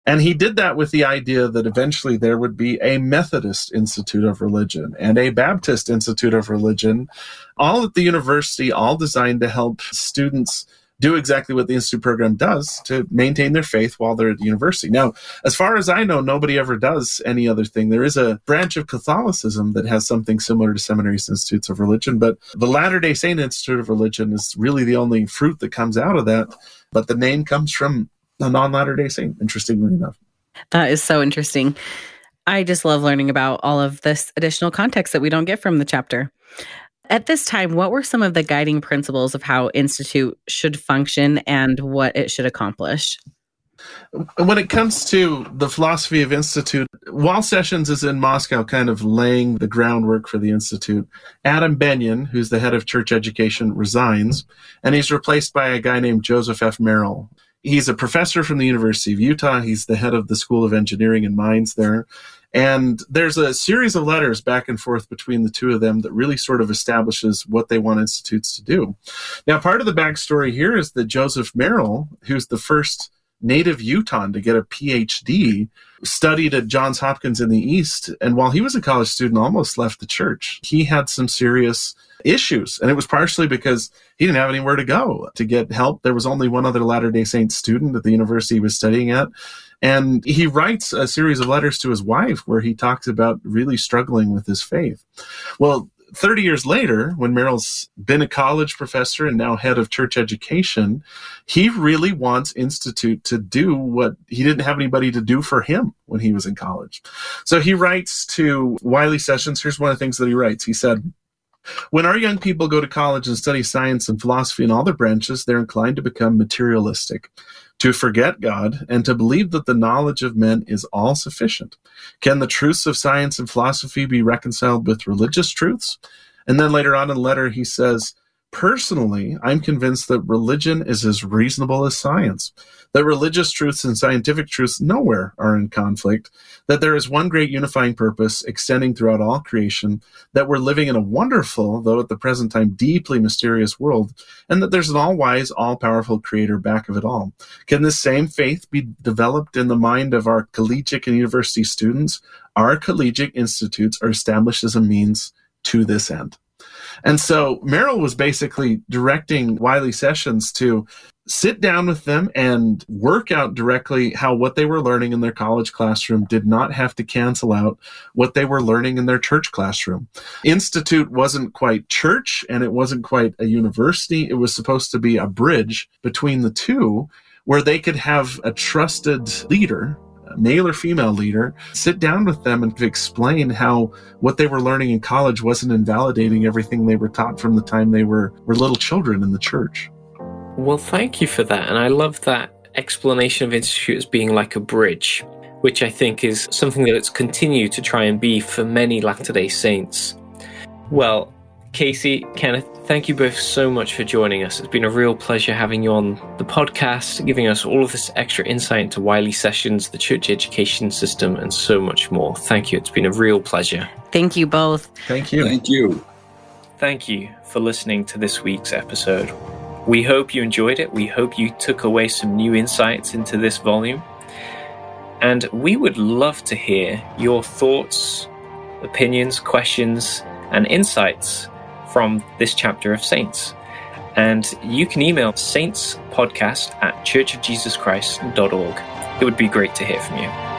And he did that with the idea that eventually there would be a Methodist Institute of Religion and a Baptist Institute of Religion, all at the university, all designed to help students do exactly what the Institute program does to maintain their faith while they're at the university. Now, as far as I know, nobody ever does any other thing. There is a branch of Catholicism that has something similar to Seminaries Institutes of Religion, but the Latter-day Saint Institute of Religion is really the only fruit that comes out of that. But the name comes from a non-Latter-day Saint, interestingly enough. That is so interesting. I just love learning about all of this additional context that we don't get from the chapter. At this time, what were some of the guiding principles of how Institute should function and what it should accomplish? When it comes to the philosophy of Institute, while Sessions is in Moscow kind of laying the groundwork for the Institute, Adam Benyon, who's the head of church education, resigns, and he's replaced by a guy named Joseph F. Merrill. He's a professor from the University of Utah. He's the head of the School of Engineering and Mines there. And there's a series of letters back and forth between the two of them that really sort of establishes what they want institutes to do. Now, part of the backstory here is that Joseph Merrill, who's the first native Utahn to get a PhD, studied at Johns Hopkins in the East, and while he was a college student, almost left the church. He had some serious issues, and it was partially because he didn't have anywhere to go to get help. There was only one other Latter-day Saint student at the university he was studying at, and he writes a series of letters to his wife where he talks about really struggling with his faith. Well, 30 years later, when Merrill's been a college professor and now head of church education, he really wants Institute to do what he didn't have anybody to do for him when he was in college. So he writes to Wiley Sessions. Here's one of the things that he writes. He said, "When our young people go to college and study science and philosophy in all their branches, they're inclined to become materialistic, to forget God, and to believe that the knowledge of men is all sufficient. Can the truths of science and philosophy be reconciled with religious truths?" And then later on in the letter, he says, "Personally, I'm convinced that religion is as reasonable as science, that religious truths and scientific truths nowhere are in conflict, that there is one great unifying purpose extending throughout all creation, that we're living in a wonderful, though at the present time deeply mysterious world, and that there's an all-wise, all-powerful creator back of it all. Can this same faith be developed in the mind of our collegiate and university students? Our collegiate institutes are established as a means to this end." And so Merrill was basically directing Wiley Sessions to sit down with them and work out directly how what they were learning in their college classroom did not have to cancel out what they were learning in their church classroom. Institute wasn't quite church and it wasn't quite a university. It was supposed to be a bridge between the two where they could have a trusted leader, male or female leader, sit down with them and explain how what they were learning in college wasn't invalidating everything they were taught from the time they were little children in the church. Well, thank you for that. And I love that explanation of Institute as being like a bridge, which I think is something that it's continued to try and be for many Latter-day Saints. Well, Casey, Kenneth, thank you both so much for joining us. It's been a real pleasure having you on the podcast, giving us all of this extra insight into Wiley Sessions, the church education system, and so much more. Thank you. It's been a real pleasure. Thank you both. Thank you. Thank you. Thank you for listening to this week's episode. We hope you enjoyed it. We hope you took away some new insights into this volume. And we would love to hear your thoughts, opinions, questions, and insights from this chapter of Saints. And you can email saintspodcast@churchofjesuschrist.org. It would be great to hear from you.